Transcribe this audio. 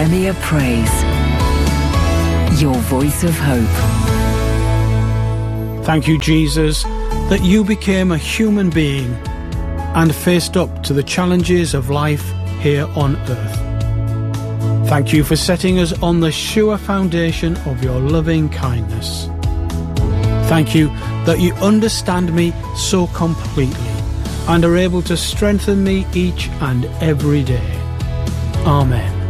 Premier Praise. Your voice of hope. Thank you, Jesus, that you became a human being and faced up to the challenges of life here on earth. Thank you for setting us on the sure foundation of your loving kindness. Thank you that you understand me so completely and are able to strengthen me each and every day. Amen.